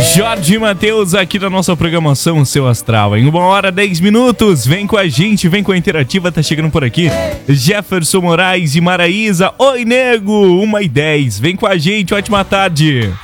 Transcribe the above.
Jorge Mateus aqui na nossa programação Seu Astral. Em 1h10, vem com a gente, vem com a Interativa, tá chegando por aqui Jefferson Moraes e Maraísa. Oi, nego, 1h10, vem com a gente, ótima tarde.